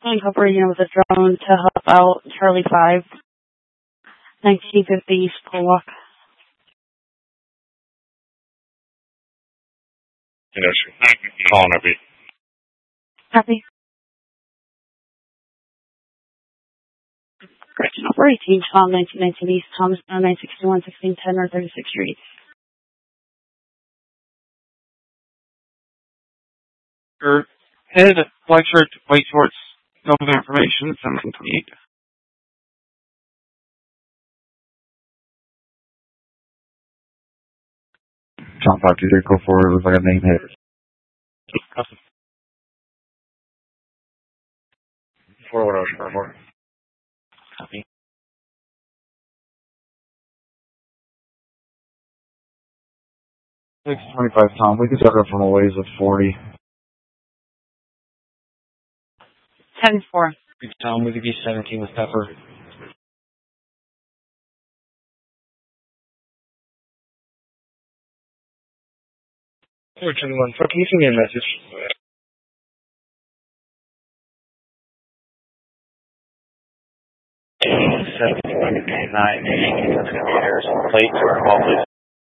Incorporating with a drone to help out Charlie 5, 1950 East Pollock. Calling up. Copy. Correction number 18, Tom 1919 East, Thomas 961, 1610 or 36th Street. Your head, black shirt, white shorts, no other information, 1728. Tom 523, go forward. It looks like a name hit. Custom. 410 Copy. 625, Tom. We can start up from a ways of 40. 10-4. Tom, we could be 17 with Pepper. Can you send me a message? 7-9, that's going to be Harrison Plate, call please.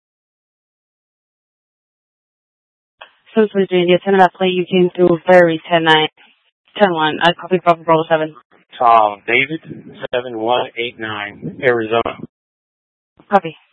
So it's doing the 10 of that play you came through very 10-9. 10-1. I copied Bravo Bravo 7. Tom, David, 7189, Arizona. Copy.